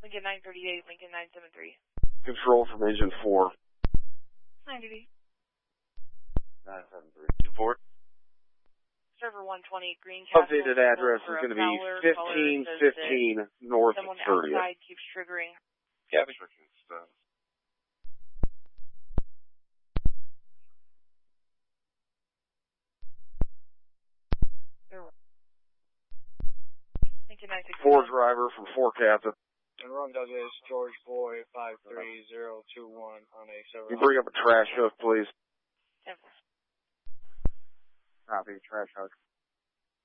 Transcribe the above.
Lincoln 938, Lincoln 973. Control from engine 4. 980. 973. Report. Server 120, Greencastle. Updated address is going to be 1515 North 30th. Someone outside keeps triggering. Yeah, Lincoln 960. 4 driver from 4 Captain. And run Douglas, George Boy, 53021 on a server. You bring up a trash hook, please. 10-4. Copy, trash hook.